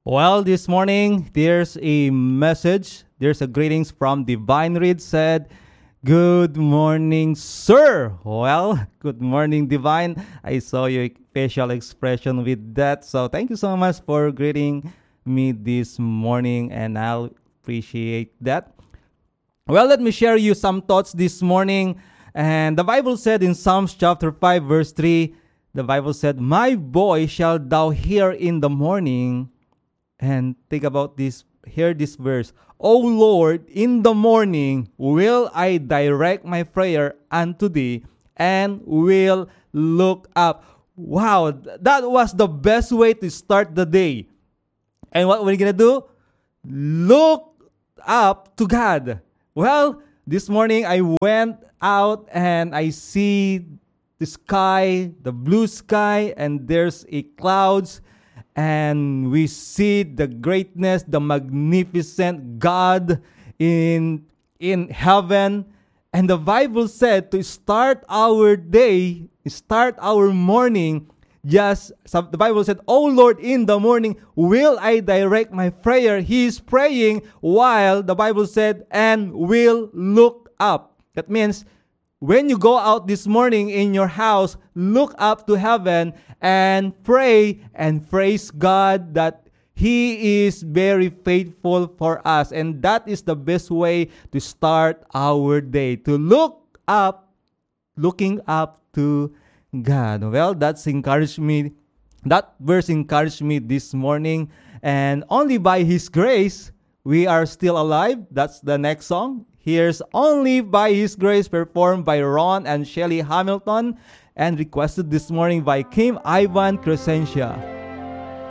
Well, this morning there's a message. There's a greetings from Divine Reed said, "Good morning, sir." Well, good morning, Divine. I saw your facial expression with that. So thank you so much for greeting me this morning, and I'll appreciate that. Well, let me share you some thoughts this morning. And the Bible said in Psalms chapter 5, verse 3, the Bible said, "My voice shall thou hear in the morning." And think about this, hear this verse. "O Lord, in the morning will I direct my prayer unto thee and will look up." Wow, that was the best way to start the day. And what we're going to do? Look up to God. Well, this morning I went out and I see the sky, the blue sky, and there's a clouds, and we see the greatness, the magnificent God in heaven. And the Bible said to start our day, start our morning, the Bible said, "Oh Lord, in the morning will I direct my prayer." He is praying while the Bible said, "and will look up." That means when you go out this morning in your house, look up to heaven and pray and praise God that He is very faithful for us. And that is the best way to start our day, to look up, looking up to God. Well, that's encouraged me. That verse encouraged me this morning. And only by His grace, we are still alive. That's the next song. Here's "Only by His Grace," performed by Ron and Shelly Hamilton, and requested this morning by Kim Ivan Crescentia.